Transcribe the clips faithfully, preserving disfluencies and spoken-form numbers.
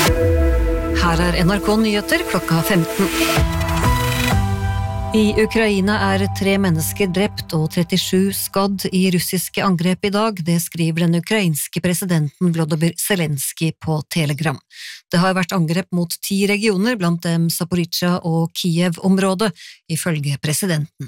Her er N R K Nyheter klokka femten. I Ukraina er tre mennesker drept og trettisju skadd i russiske angrep i dag, det skriver den ukrainske presidenten Volodymyr Zelensky på Telegram. Det har vært angrep mot ti regioner, blant dem Zaporizjzja og Kiev-området, ifølge presidenten.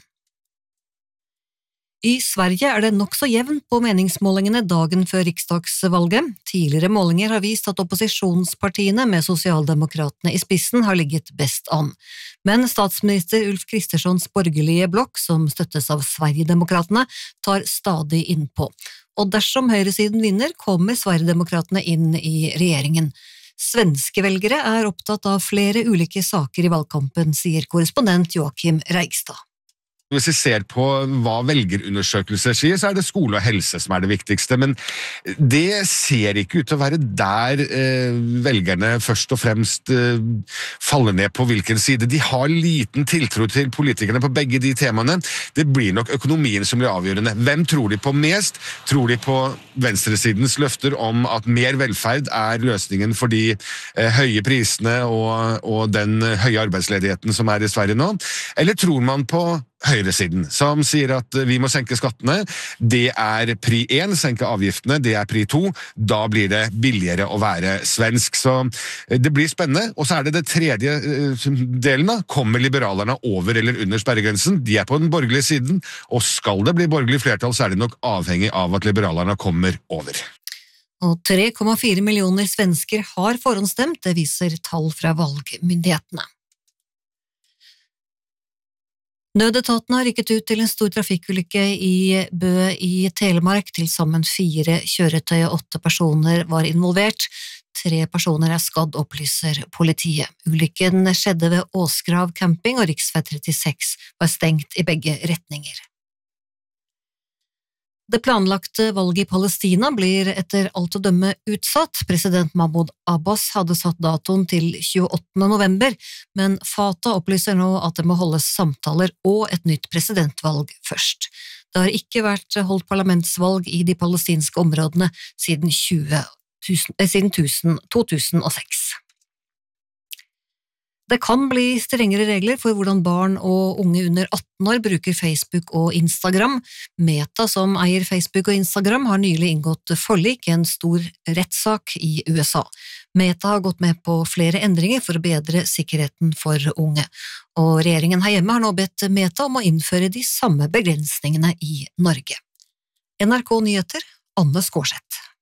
I Sverige er det nok så jevnt på meningsmålingene dagen før riksdagsvalget. Tidligere målinger har vist at opposisjonspartiene med sosialdemokratene i spissen har ligget best an. Men statsminister Ulf Kristerssons borgerlige blokk, som støttes av Sverigedemokratene, tar stadig innpå. Og dersom høyresiden vinner, kommer Sverigedemokratene inn i regjeringen. Svenske velgere er opptatt av flere ulike saker i valgkampen, sier korrespondent Joakim Reigstad. Hvis vi ser på hva velgerundersøkelser sier, så er det skole og helse som er det viktigste, men det ser ikke ut til å være der eh, velgerne først og fremst eh, faller ned på hvilken side. De har liten tiltro til politikerne på begge de temaene. Det blir nok økonomien som blir avgjørende. Hvem tror de på mest? Tror de på venstresidens løfter om at mer velferd er løsningen for de eh, høye prisene og, og den høye arbeidsledigheten som er i Sverige nå? Eller tror man på høyresiden, som sier at vi må senke skattene, det er pri én, senke avgiftene, det er pri to, da blir det billigere å være svensk. Så det blir spennende, og så er det det tredje delen da, kommer liberalerne over eller under sperregrensen, de er på den borgerlige siden, og skal det bli borgerlig flertall, så er det nok avhengig av at liberalerne kommer over. Og tre komma fire millioner svensker har forhåndsstemt, det viser tall fra valgmyndighetene. Nødetaten har rykket ut til en stor trafikkulykke i Bø i Telemark. Til sammen fire kjøretøy og åtte personer var involvert. Tre personer er skadd, opplyser politiet. Ulykken skjedde ved Åsgrav camping, og riksvei trettiseks var stengt i begge retninger. Det planlagte valget i Palestina blir etter alt å dømme utsatt. President Mahmoud Abbas hadde satt datoen til tjueåttende november, men Fatah opplyser nå at det må holdes samtaler og et nytt presidentvalg først. Det har ikke vært holdt parlamentsvalg i de palestinske områdene siden, tjue, tusen, eh, siden to tusen og seks. Det kan bli strengere regler for hvordan barn og unge under atten år bruker Facebook og Instagram. Meta, som eier Facebook og Instagram, har nylig inngått forlik i en stor rettssak i U S A. Meta har gått med på flere endringer for å bedre sikkerheten for unge, og regjeringen her hjemme har nå bedt Meta om å innføre de samme begrensningene i Norge. N R K Nyheter, Anne Skårseth.